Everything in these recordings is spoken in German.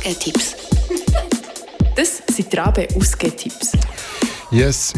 Ausgehtipps. Das sind die Rabe Ausgehtipps. Yes.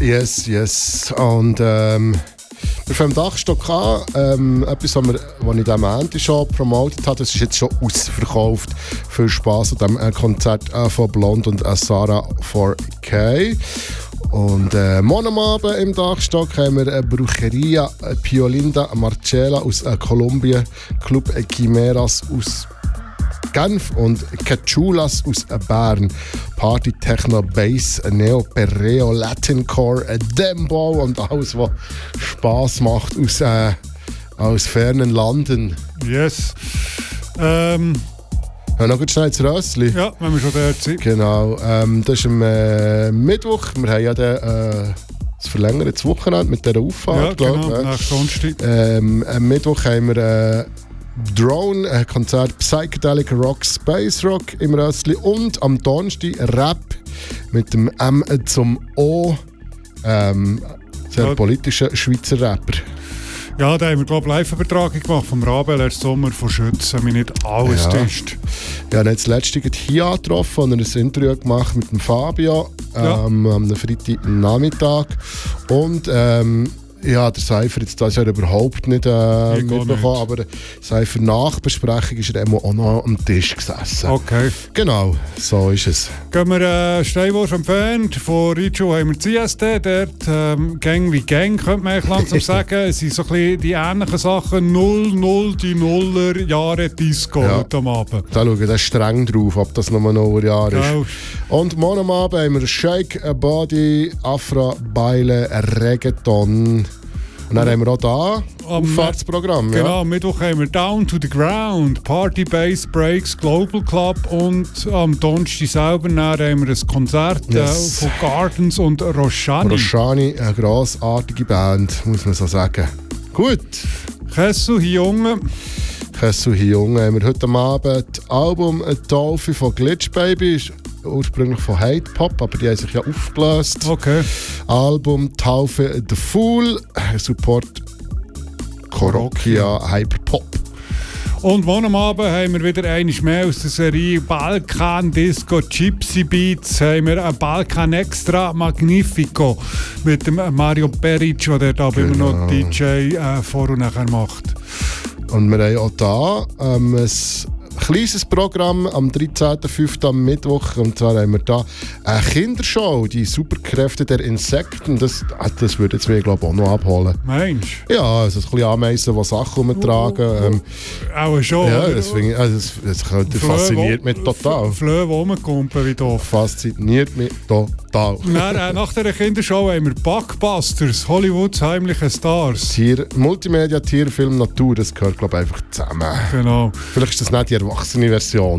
Und wir fangen am Dachstock an. Etwas, was ich am Ende schon promotet habe, das ist jetzt schon ausverkauft. Viel Spass an diesem Konzert von Blond und Sarah 4K. Und morgen am Abend im Dachstock haben wir Brucheria Piolinda Marcella aus Kolumbien, Club Chimeras aus Genf und Cachulas aus Bern. Party, Techno, Bass, Neo, Perreo, Latincore, Dembo und alles, was Spass macht aus fernen Landen. Yes. Ja, noch schnell ins Rössli. Ja, wenn wir schon dort sind. Genau. Das ist am Mittwoch. Wir haben ja das verlängertes Wochenende mit dieser Auffahrt. Ja, genau, nach Donnerstag. Am Mittwoch haben wir Drone, ein Konzert Psychedelic Rock, Space Rock im Rössli und am Donnerstag Rap mit dem M zum O, sehr politischer Schweizer Rapper. Ja, da haben wir, glaube ich, Live-Übertragung gemacht vom Rabe letzten Sommer von Schützen, wenn mich nicht alles täuscht. Ja, ich habe jetzt letztens hier getroffen und ein Interview gemacht mit dem Fabio am Freitagnachmittag. Und ja, der Cypher jetzt das Jahr überhaupt nicht mitbekommen, aber der Cypher Nachbesprechung ist er auch noch am Tisch gesessen. Okay. Genau, so ist es. Gehen wir Steinwurst entfernt. Von Richo haben wir CSD, dort Gang wie Gang, könnte man langsam sagen. Es sind so ein bisschen die ähnlichen Sachen. 00, die Nuller-Jahre Disco heute am Abend. Da schauen wir streng drauf, ob das nochmal ein Jahr ist. Und morgen am Abend haben wir Shake, Body, Afro, Beile, Reggaeton. Und dann haben wir auch da Auffahrtsprogramm. Genau, am Mittwoch haben wir Down to the Ground, Party, Bass, Breaks, Global Club und am Donnerstag selber haben wir ein Konzert von Gardens und Roshani. Roshani, eine grossartige Band, muss man so sagen. Gut. Kessu, hier Junge. Haben wir heute Abend das Album «Taufe» von Glitch Baby. Ursprünglich von Hate Pop, aber die haben sich ja aufgelöst. Okay. Album «Taufe The Fool», Support Korokia Hyper Pop. Und morgen am Abend haben wir wieder einmal mehr aus der Serie Balkan Disco Gypsy Beats. Haben wir ein Balkan Extra Magnifico mit dem Mario Peric, der dort immer noch DJ vor und nachher macht. Und wir haben auch da ein kleines Programm am 13.05. am Mittwoch. Und zwar haben wir da eine Kindershow, die Superkräfte der Insekten. Das würde jetzt mir, glaube ich, auch noch abholen. Mensch? Ja, also ein bisschen Ameisen, die Sachen umtragen. Auch schon. Ja, deswegen, das fasziniert mich total. Flöhe, die rumkumpen, wie doof. Fasziniert mich total. Nach dieser Kindershow haben wir Bugbusters, Hollywoods heimliche Stars. Multimedia, Tierfilm, Natur, das gehört, glaube ich, einfach zusammen. Genau. Vielleicht ist das nicht die erwachsene Version.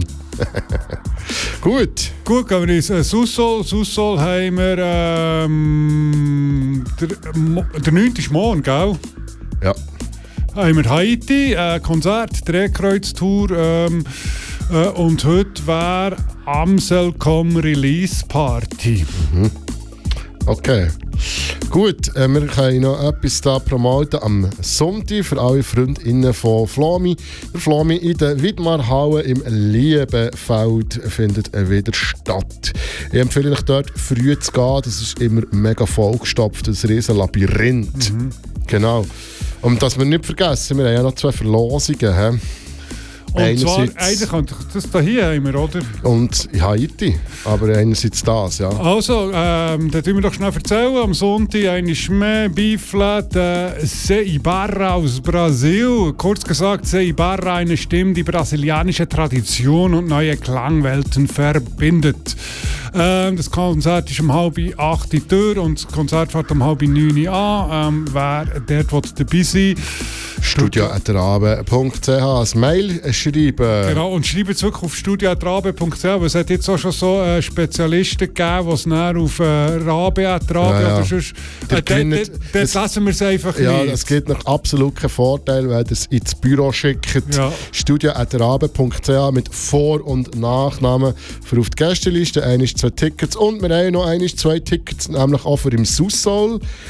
Gut, gehen wir ins Sussol. Sussol haben wir der 9. ist morgen, gell? Ja. Haben wir Haiti, Konzert, Drehkreuztour und heute wäre Amselcom Release Party. Mhm. Okay. Gut, wir können noch etwas da promoten am Sonntag für alle FreundInnen von Flomi. Der Flomi in der Widmarhalle im Liebenfeld findet wieder statt. Ich empfehle euch dort früh zu gehen, das ist immer mega vollgestopft, ein riesen Labyrinth. Mhm. Genau. Und dass wir nicht vergessen, wir haben ja noch 2 Verlosungen. Und zwar, das hier haben wir, oder? Und Haiti, aber einerseits das, ja. Also, dann tun wir doch schnell erzählen. Am Sonntag eine mehr Biflat Se Ibarra aus Brasil. Kurz gesagt, Se Ibarra, eine Stimme, die brasilianische Tradition und neue Klangwelten verbindet. Das Konzert ist um 7:30 die Tür und das Konzert fährt um 8:30 an. Wer dort dabei sein will, studio@rabe.ch als Mail schreiben. Genau, und schreiben es wirklich auf studio@rabe.ch, weil es hat jetzt auch schon so Spezialisten gegeben, die es dann auf Rabe@rabe oder sonst... Dort lassen wir es einfach nicht. Ja, es gibt noch absolut keinen Vorteil, wenn ihr es ins Büro schickt. Ja. studio@rabe.ch mit Vor- und Nachnamen für auf die Gästeliste. 1, 2 Tickets und wir haben noch 1, 2 Tickets, nämlich auch für im Sussol.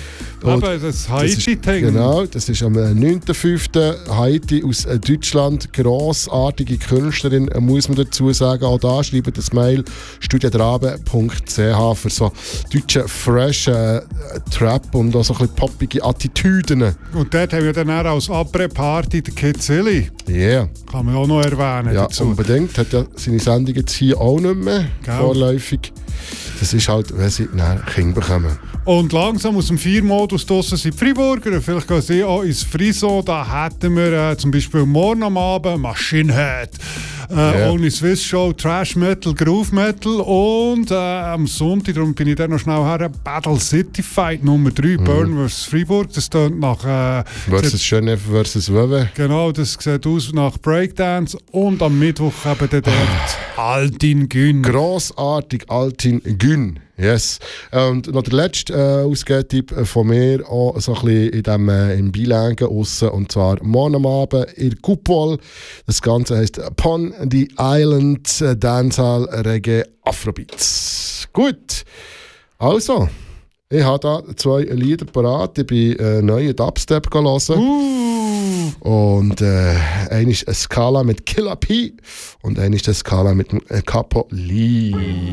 Aber das Haiti-Ding. Genau, das ist am 9.5. Haiti aus Deutschland. Grossartige Künstlerin, muss man dazu sagen. Auch da schreibt das Mail studientrabe.ch für so deutsche fresh Trap und auch so ein bisschen poppige Attitüden. Und dort haben wir dann auch als Après-Party den Kid Silly. Yeah. Kann man auch noch erwähnen. Ja, dazu. unbedingt. Hat ja seine Sendung jetzt hier auch nicht mehr vorläufig. Das ist halt, wenn sie Kinder bekommen. Und langsam aus dem 4-Modus draussen sind die Freiburger. Vielleicht gehen sie auch ins Friso. Da hätten wir zum Beispiel morgen am Abend Machine Head. Only Swiss Show, Trash Metal, Groove Metal und am Sonntag, darum bin ich dann noch schnell her, Battle City Fight Nummer 3, Burn vs. Freiburg. Das klingt nach... versus Genève versus Wöwe. Genau, das sieht aus nach Breakdance und am Mittwoch eben dort Altin Gün. Grossartig, Altin Gün. Yes. Und noch der letzte Ausgehtipp von mir, auch so ein bisschen in dem, im Bilangen aussen, und zwar morgen am Abend in Coupole. Das Ganze heisst Upon the Island Dancehall Reggae Afrobeats. Gut, also, ich habe da 2 Lieder parat. Ich bin neuen Dubstep hören. Und eine ist eine Skala mit Killer P und eine ist eine Skala mit Capo Lee.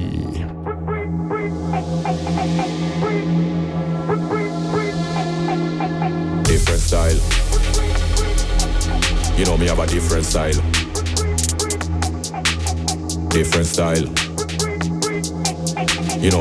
Different style. You know me have a different style. Different style.